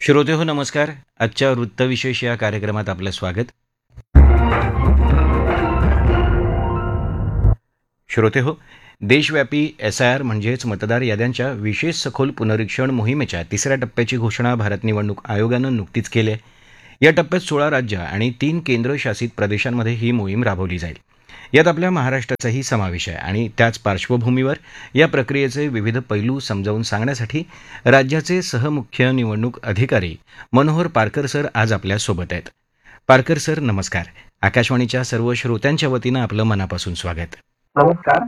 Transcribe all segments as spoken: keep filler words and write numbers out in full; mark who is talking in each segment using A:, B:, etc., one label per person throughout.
A: श्रोते हो नमस्कार. आजच्या वृत्तविशेष या कार्यक्रमात आपलं स्वागत. श्रोते हो, देशव्यापी एस आय आर म्हणजेच मतदार याद्यांच्या विशेष सखोल पुनरीक्षण मोहिमेच्या तिसऱ्या टप्प्याची घोषणा भारत निवडणूक आयोगानं नुकतीच केली आहे. या टप्प्यात सोळा राज्य आणि तीन केंद्रशासित प्रदेशांमध्ये ही मोहीम राबवली जाईल. यात आपल्या महाराष्ट्राचाही समावेश आहे आणि त्याच पार्श्वभूमीवर या प्रक्रियेचे विविध पैलू समजावून सांगण्यासाठी राज्याचे सहमुख्य निवडणूक अधिकारी मनोहर पारकर सर आज आपल्या सोबत आहेत. पारकर सर नमस्कार. आकाशवाणीच्या सर्व श्रोत्यांच्या वतीनं आपलं मनापासून स्वागत.
B: नमस्कार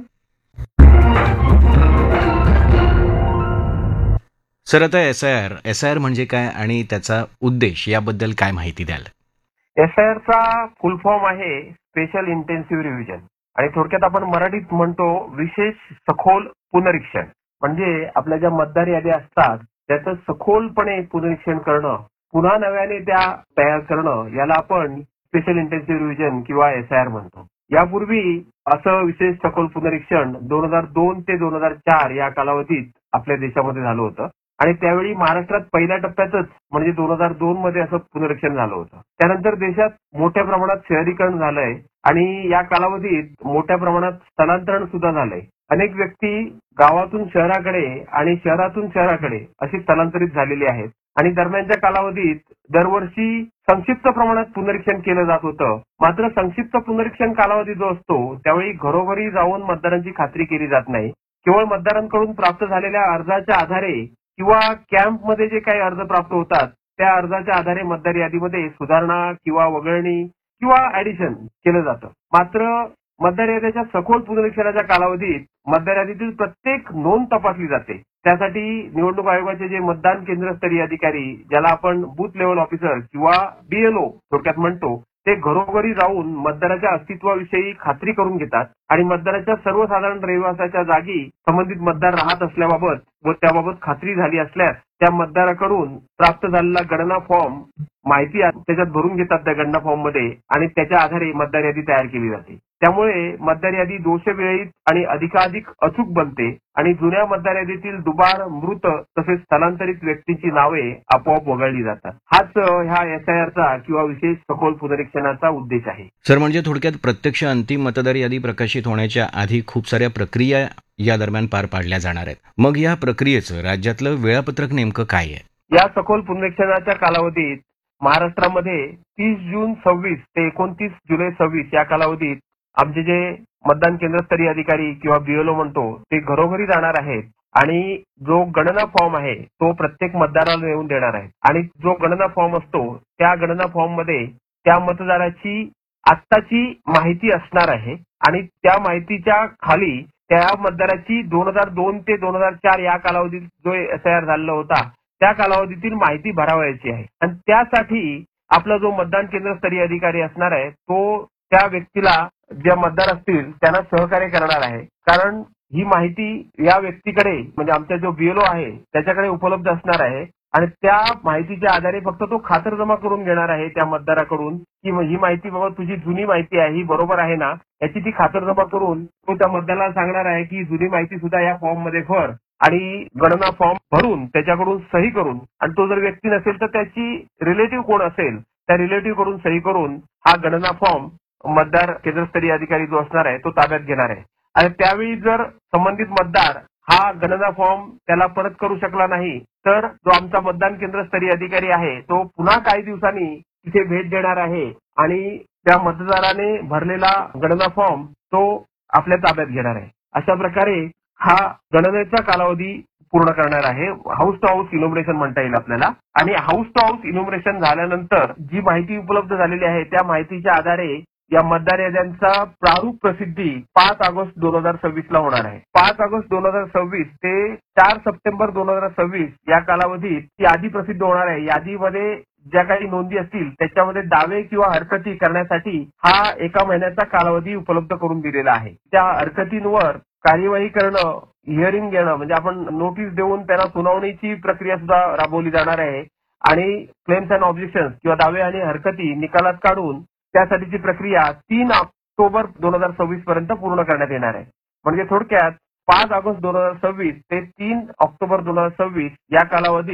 A: सर, आता S I R S I R म्हणजे काय आणि त्याचा उद्देश याबद्दल काय माहिती द्याल?
B: एस आय आर चा फुल फॉर्म आहे स्पेशल इंटेन्सिव्ह रिव्हिजन आणि थोडक्यात आपण मराठीत म्हणतो विशेष सखोल पुनरीक्षण. म्हणजे आपल्या ज्या मतदार याद्या असतात त्याचं सखोलपणे पुनरीक्षण करणं, पुन्हा नव्याने त्या तयार करणं, याला आपण स्पेशल इंटेन्सिव्ह रिव्हिजन किंवा एस आय आर म्हणतो. यापूर्वी असं विशेष सखोल पुनरीक्षण दोन हजार दोन ते दोन हजार चार या कालावधीत आपल्या देशामध्ये झालं होतं आणि त्यावेळी महाराष्ट्रात पहिल्या टप्प्यातच म्हणजे दोन हजार दोन मध्ये असं पुनरीक्षण झालं होतं. त्यानंतर देशात मोठ्या प्रमाणात शहरीकरण झालंय आणि या कालावधीत मोठ्या प्रमाणात स्थलांतरण सुद्धा झालंय. अनेक व्यक्ती गावातून शहराकडे आणि शहरातून शहराकडे अशी स्थलांतरित झालेली आहेत आणि दरम्यानच्या कालावधीत दरवर्षी संक्षिप्त प्रमाणात पुनरीक्षण केलं जात होतं. मात्र संक्षिप्त पुनरीक्षण कालावधी जो असतो त्यावेळी घरोघरी जाऊन मतदारांची खात्री केली जात नाही. केवळ मतदारांकडून प्राप्त झालेल्या अर्जाच्या आधारे किंवा कॅम्पमध्ये जे काही अर्ज प्राप्त होतात त्या अर्जाच्या आधारे मतदार यादीमध्ये सुधारणा किंवा वगळणी किंवा ऍडिशन केलं जातं. मात्र मतदार यादीच्या सखोल पुनरीक्षणाच्या कालावधीत मतदार यादीतील प्रत्येक नोंद तपासली जाते. त्यासाठी निवडणूक आयोगाचे जे मतदान केंद्रस्तरीय अधिकारी, ज्याला आपण बूथ लेव्हल ऑफिसर किंवा बी एल ओ थोडक्यात म्हणतो, ते घरोघरी जाऊन मतदाराच्या अस्तित्वाविषयी खात्री करून घेतात आणि मतदाराच्या सर्वसाधारण रहिवासाच्या जागी संबंधित मतदार राहत असल्याबाबत व त्याबाबत खात्री झाली असल्यास त्या मतदाराकडून प्राप्त झालेला गणना फॉर्म माहिती त्याच्यात भरून घेतात त्या गणना फॉर्म मध्ये आणि त्याच्या आधारे मतदार यादी तयार केली जाते. त्यामुळे मतदार यादी दोषविरहित आणि अधिकाधिक अचूक बनते आणि जुन्या मतदार यादीतील दुबार, मृत तसेच स्थलांतरित व्यक्तींची नावे आपोआप वगळली जातात. हाच ह्या एस आय आर चा किंवा विशेष सखोल पुनरीक्षणाचा उद्देश आहे.
A: सर, म्हणजे थोडक्यात प्रत्यक्ष अंतिम मतदार यादी प्रकाशित होण्याच्या आधी खूप साऱ्या प्रक्रिया या दरम्यान पार पाडल्या जाणार आहेत. मग या प्रक्रियेचं राज्यातलं वेळापत्रक नेमकं काय आहे?
B: या सखोल पुनरीक्षणाच्या कालावधीत महाराष्ट्रामध्ये तीस जून सव्वीस ते एकोणतीस जुलै सव्वीस या कालावधीत आमचे जे मतदान केंद्रस्तरीय अधिकारी किंवा बी एल ओ म्हणतो ते घरोघरी जाणार आहेत आणि जो गणना फॉर्म आहे तो प्रत्येक मतदाराला नेऊन देणार आहे आणि जो गणना फॉर्म असतो त्या गणना फॉर्म मध्ये त्या मतदाराची आत्ताची माहिती असणार आहे आणि त्या माहितीच्या खाली त्या मतदाराची दोन हजार दोन ते दोन हजार चार या कालावधीत जो एस आय आर झालेला होता त्या कालावधीतील माहिती भरावयाची आहे आणि त्यासाठी आपला जो मतदान केंद्रस्तरीय अधिकारी असणार आहे तो त्या व्यक्तीला, ज्या मतदार असतील त्यांना सहकार्य करणार आहे. कारण ही माहिती या व्यक्तीकडे म्हणजे आमचा जो बी एल ओ आहे त्याच्याकडे उपलब्ध असणार आहे आणि त्या माहितीच्या आधारे फक्त तो खातरजमा करून घेणार आहे त्या मतदाराकडून की ही माहिती बाबा तुझी जुनी माहिती आहे ही बरोबर आहे ना, याची ती खातरजमा करून तो त्या मतदाराला सांगणार आहे की जुनी माहिती सुद्धा या फॉर्म मध्ये भर आणि गणना फॉर्म भरून त्याच्याकडून सही करून, आणि तो जर व्यक्ती नसेल तर त्याची रिलेटिव्ह कोण असेल त्या रिलेटिव्ह कडून सही करून हा गणना फॉर्म मतदार केंद्रस्तरीय अधिकारी जो असणार आहे तो ताब्यात घेणार आहे. आणि त्यावेळी जर संबंधित मतदार हा गणना फॉर्म त्याला परत करू शकला नाही तर जो आमचा मतदान केंद्रस्तरीय अधिकारी आहे तो पुन्हा काही दिवसांनी तिथे भेट देणार आहे आणि त्या मतदाराने भरलेला गणना फॉर्म तो आपल्या ताब्यात घेणार आहे. अशा प्रकारे हा गणनेचा कालावधी पूर्ण करणार आहे. हाऊस टू हाऊस इनोमिनेशन म्हणता येईल आपल्याला. आणि हाऊस टू हाऊस इनोमिनेशन झाल्यानंतर जी माहिती उपलब्ध झालेली आहे त्या माहितीच्या आधारे या मतदार याद्यांचा प्रारूप प्रसिद्धी पाच ऑगस्ट दोन हजार सव्वीस ला होणार आहे. पाच ऑगस्ट दोन हजार सव्वीस ते चार सप्टेंबर दोन हजार सव्वीस या कालावधीत ती यादी प्रसिद्ध होणार आहे. यादीमध्ये ज्या काही नोंदी असतील त्याच्यामध्ये दावे किंवा हरकती करण्यासाठी हा एका महिन्याचा कालावधी उपलब्ध करून दिलेला आहे. त्या हरकतींवर कार्यवाही करणं, हिअरिंग घेणं म्हणजे आपण नोटीस देऊन त्यांना सुनावणीची प्रक्रिया सुद्धा राबवली जाणार आहे आणि क्लेम्स अँड ऑब्जेक्शन्स किंवा दावे आणि हरकती निकालात काढून त्यासाठीची प्रक्रिया तीन ऑक्टोबर दोन हजार सव्वीस पर्यंत पूर्ण करण्यात येणार आहे. म्हणजे थोडक्यात पाच ऑगस्ट दोन हजार सव्वीस ते तीन ऑक्टोबर दोन हजार सव्वीस या कालावधीत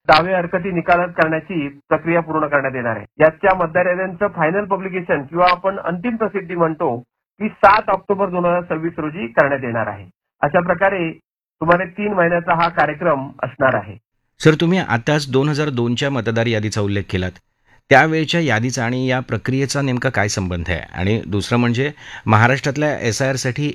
B: दावे हरकती निकालात करण्याची प्रक्रिया पूर्ण करण्यात येणार आहे. याच्या मतदार याद्यांचं फायनल पब्लिकेशन किंवा आपण अंतिम प्रसिद्धी म्हणतो ती सात ऑक्टोबर दोन हजार सव्वीस रोजी करण्यात येणार आहे. अशा प्रकारे सुमारे तीन महिन्याचा हा कार्यक्रम असणार आहे.
A: सर, तुम्ही आताच दोन हजार दोनच्या मतदार यादीचा उल्लेख केलात. त्यावेळच्या यादीचा आणि या प्रक्रियेचा नेमका काय संबंध आहे? आणि दुसरं म्हणजे महाराष्ट्रातल्या एस आय आरसाठी